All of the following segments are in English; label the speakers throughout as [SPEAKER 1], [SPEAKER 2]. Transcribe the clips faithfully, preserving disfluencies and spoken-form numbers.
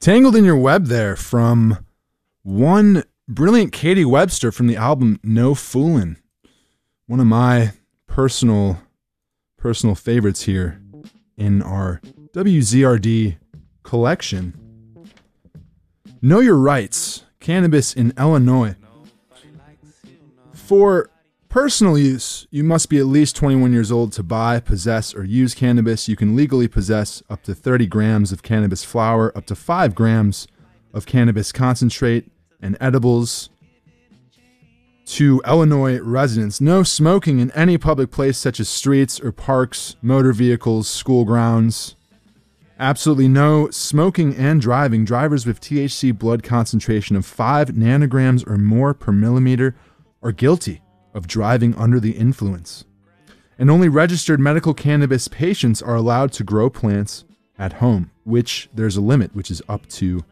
[SPEAKER 1] Tangled in Your Web there from one brilliant Katie Webster from the album No Foolin'. One of my personal personal favorites here in our W Z R D collection. Know Your Rights, cannabis in Illinois. For personal use, you must be at least twenty-one years old to buy, possess, or use cannabis. You can legally possess up to thirty grams of cannabis flower, up to five grams of cannabis concentrate, and edibles. To Illinois residents, no smoking in any public place such as streets or parks, motor vehicles, school grounds. Absolutely no smoking and driving. Drivers with T H C blood concentration of five nanograms or more per millimeter are guilty of driving under the influence. And only registered medical cannabis patients are allowed to grow plants at home, which there's a limit, which is up to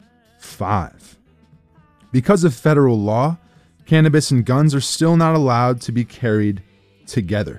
[SPEAKER 1] five. Because of federal law, cannabis and guns are still not allowed to be carried together.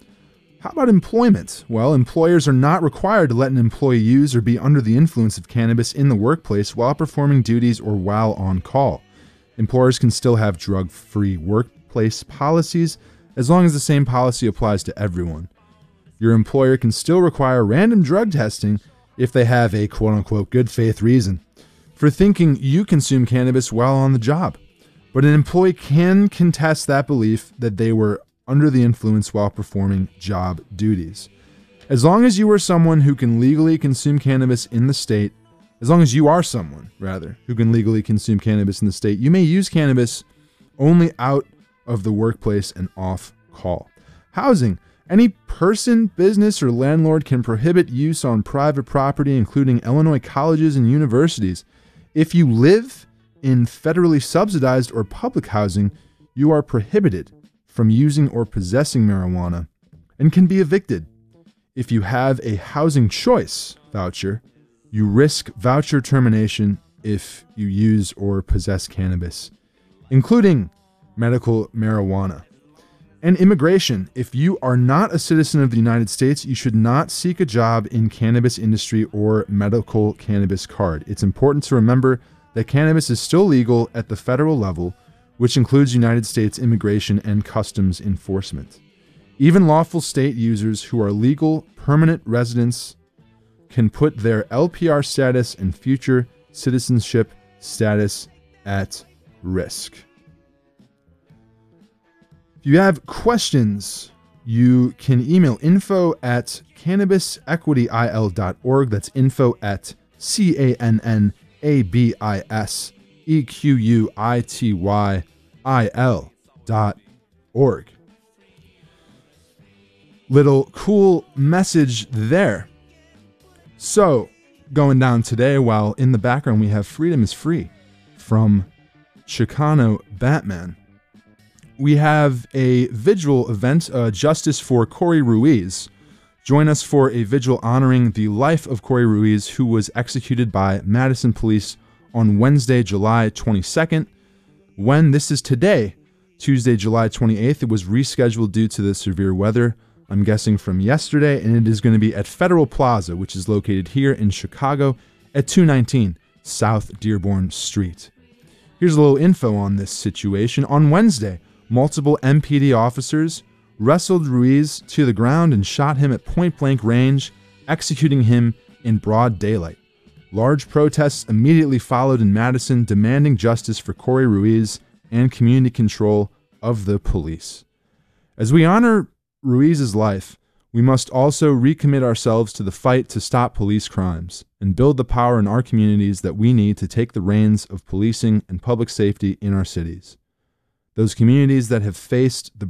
[SPEAKER 1] How about employment? Well, employers are not required to let an employee use or be under the influence of cannabis in the workplace while performing duties or while on call. Employers can still have drug-free workplace policies as long as the same policy applies to everyone. Your employer can still require random drug testing if they have a quote-unquote good faith reason for thinking you consume cannabis while on the job. But an employee can contest that belief that they were under the influence while performing job duties. As long as you are someone who can legally consume cannabis in the state, as long as you are someone, rather, who can legally consume cannabis in the state, you may use cannabis only out of the workplace and off call. Housing. Any person, business, or landlord can prohibit use on private property, including Illinois colleges and universities. If you live in federally subsidized or public housing, you are prohibited from using or possessing marijuana and can be evicted. If you have a housing choice voucher, you risk voucher termination if you use or possess cannabis, including medical marijuana. And immigration. If you are not a citizen of the United States, you should not seek a job in cannabis industry or medical cannabis card. It's important to remember that cannabis is still legal at the federal level, which includes United States Immigration and Customs Enforcement. Even lawful state users who are legal permanent residents can put their L P R status and future citizenship status at risk. If you have questions, you can email info at cannabis equity I L dot org. That's info at C A N N A B I S E Q U I T Y I L dot org. Little cool message there. So, going down today, while in the background we have Freedom is Free from Chicano Batman. We have a vigil event, uh, Justice for Corey Ruiz. Join us for a vigil honoring the life of Corey Ruiz, who was executed by Madison police on Wednesday, July twenty-second. When this is today, Tuesday, July twenty-eighth, it was rescheduled due to the severe weather, I'm guessing from yesterday, and it is going to be at Federal Plaza, which is located here in Chicago at two nineteen South Dearborn Street. Here's a little info on this situation. On Wednesday, multiple M P D officers wrestled Ruiz to the ground and shot him at point-blank range, executing him in broad daylight. Large protests immediately followed in Madison, demanding justice for Corey Ruiz and community control of the police. As we honor Ruiz's life, we must also recommit ourselves to the fight to stop police crimes and build the power in our communities that we need to take the reins of policing and public safety in our cities. Those communities that have faced the